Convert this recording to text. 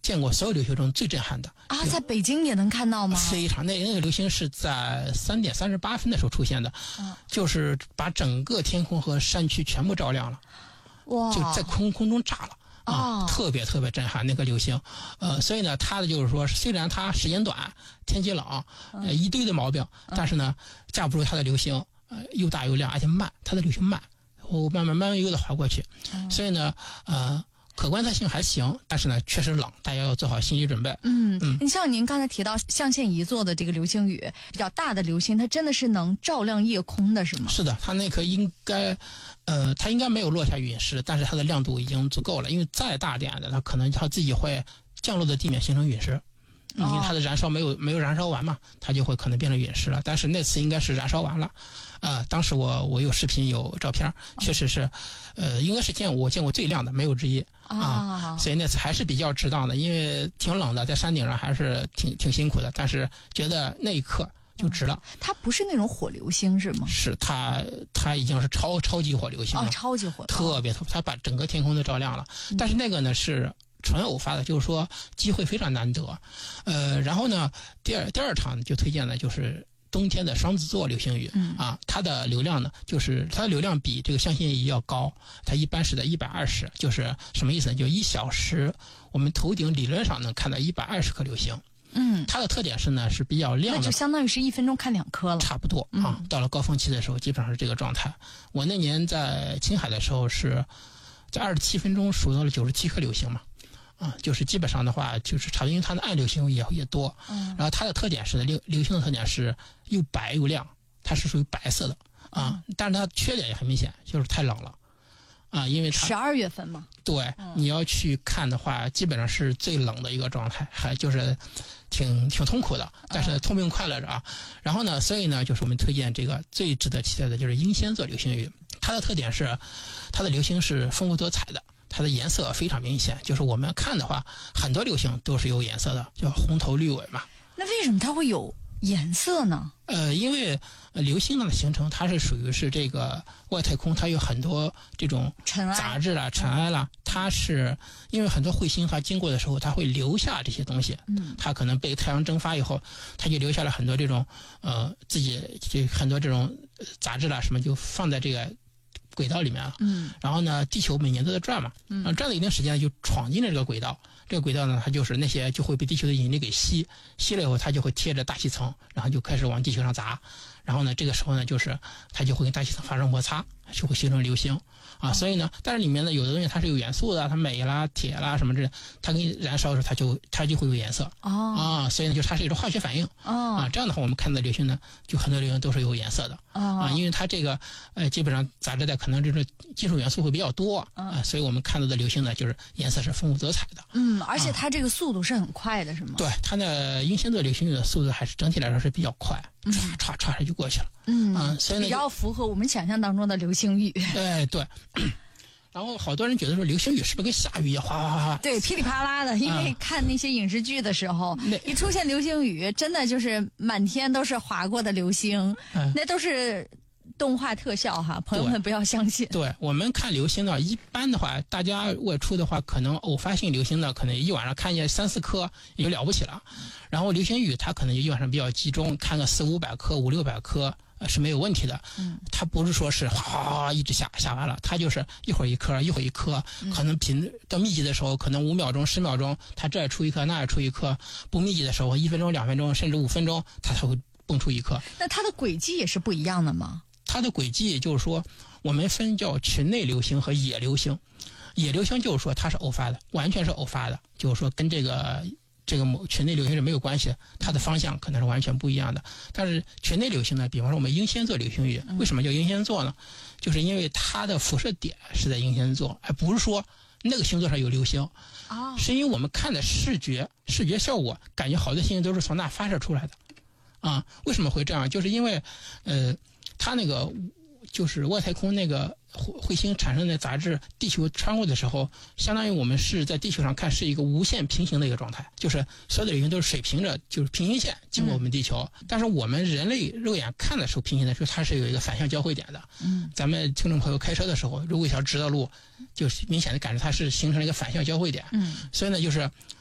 见过所有流星中最震撼的啊！在北京也能看到吗？ 非常，那个流星是在3点38分的时候出现的，就是把整个天空和山区全部照亮了， 哇！ 就在空中炸了。特别特别震撼那个流星，所以呢，它的就是说，虽然它时间短，天气冷，一堆的毛病，但是呢，架不住它的流星，又大又亮，而且慢，它的流星慢，我慢慢悠的划过去，所以呢，可观测性还行，但是呢，确实冷，大家要做好心理准备。 你像您刚才提到象限1座的这个流星雨，比较大的流星，它真的是能照亮夜空的，是吗？ 是的，它那颗应该，它应该没有落下陨石，但是它的亮度已经足够了，因为再大点的，它可能它自己会降落在地面形成陨石。因为它的燃烧没有燃烧完嘛，它就会可能变成陨石了。但是那次应该是燃烧完了，当时我有视频有照片，确实是，应该是我见过最亮的，没有之一啊。所以那次还是比较值当的，因为挺冷的，在山顶上还是挺辛苦的，但是觉得那一刻就值了。 它不是那种火流星是吗？ 是它已经是超级火流星了， 超级火， 特别，它把整个天空都照亮了。但是那个呢是纯偶发的，就是说机会非常难得。然后呢，第二场就推荐的就是冬天的双子座流星雨它的流量呢，就是它的流量比这个象限1要高，它一般是在120，就是什么意思呢？就1小时我们头顶理论上能看到120颗流星。它的特点是呢是比较亮的， 那就相当于是1分钟看2颗了， 差不多到了高峰期的时候，基本上是这个状态。我那年在青海的时候是在27分钟数到了97颗流星嘛。就是基本上的话，就是差不多，因为它的暗流星也多。然后它的特点是呢，流星的特点是又白又亮，它是属于白色的但是它缺点也很明显，就是太冷了因为它 12月份嘛。 对，你要去看的话，基本上是最冷的一个状态，还就是挺痛苦的，但是痛并快乐着然后呢，所以呢，就是我们推荐这个最值得期待的就是英仙座流星雨，它的特点是它的流星是丰富多彩的。它的颜色非常明显，就是我们看的话，很多流星都是有颜色的，叫红头绿尾嘛。 那为什么它会有颜色呢？ 因为流星的形成，它是属于是这个外太空，它有很多这种杂质啦、尘埃啦，它是因为很多彗星它经过的时候，它会留下这些东西，它可能被太阳蒸发以后，它就留下了很多这种自己就很多这种杂质啦什么，就放在这个轨道里面了。然后呢，地球每年都在转嘛，转了一定时间就闯进了这个轨道。这个轨道呢，它就是那些就会被地球的引力给吸了以后，它就会贴着大气层，然后就开始往地球上砸。然后呢，这个时候呢，就是它就会跟大气层发生摩擦，就会形成流星所以呢，但是里面呢有的东西它是有元素的，它镁啦、铁啦什么之类的，它跟你燃烧的时候它就会有颜色所以呢，就它是一种化学反应这样的话，我们看到流星呢，就很多流星都是有颜色的因为它这个基本上杂质带可能这种金属元素会比较多所以我们看到的流星呢，就是颜色是丰富多彩的。 而且它这个速度是很快的，是吗？ 对，它的英仙座流星雨的速度还是整体来说是比较快，唰就过去了。所以呢， 比较符合我们想象当中的流星雨。 对。然后好多人觉得说流星雨是不是跟下雨一样哗哗哗？ 对，噼里啪啦的。因为看那些影视剧的时候，一出现流星雨，真的就是满天都是划过的流星，那都是动画特效哈，朋友们不要相信。 对，我们看流星呢，一般的话，大家外出的话，可能偶发性流星呢，可能一晚上看见3-4颗也就了不起了。然后流星雨它可能一晚上比较集中，看个400-500颗、500-600颗是没有问题的。它不是说是哗一直下完了，它就是一会儿一颗，一会儿一颗，可能到密集的时候，可能5秒钟、10秒钟，它这也出一颗，那也出一颗；不密集的时候，1分钟、2分钟，甚至5分钟，它才会蹦出一颗。 那它的轨迹也是不一样的吗？ 它的轨迹就是说，我们分叫群内流星和野流星。野流星就是说它是偶发的，完全是偶发的，就是说跟这个群内流星是没有关系的，它的方向可能是完全不一样的。但是群内流星呢，比方说我们英仙座流星雨，为什么叫英仙座呢？就是因为它的辐射点是在英仙座，而不是说那个星座上有流星是因为我们看的视觉效果，感觉好多星星都是从那发射出来的为什么会这样？就是因为它那个就是外太空那个彗星产生的杂质，地球穿过的时候，相当于我们是在地球上看是一个无限平行的一个状态，就是所有的流星都是水平着，就是平行线经过我们地球。但是我们人类肉眼看的时候，平行的时候它是有一个反向交汇点的。咱们听众朋友开车的时候，如果一条直道路，就是明显的感觉它是形成了一个反向交汇点。所以呢，就是